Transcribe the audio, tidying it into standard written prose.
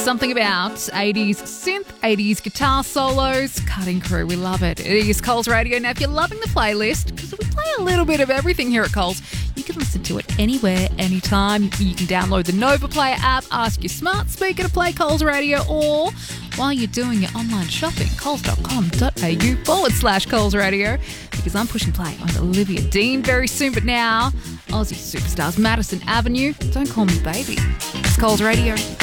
something about 80s synth, 80s guitar solos. Cutting Crew, we love it. It is Coles Radio. Now, if you're loving the playlist, because we play a little bit of everything here at Coles, you can listen to it anywhere, anytime. You can download the Nova Player app, ask your smart speaker to play Coles Radio, or while you're doing your online shopping, coles.com.au/Coles Radio, because I'm pushing play on Olivia Dean very soon. But now, Aussie superstars, Madison Avenue, Don't Call Me Baby. It's Coles Radio.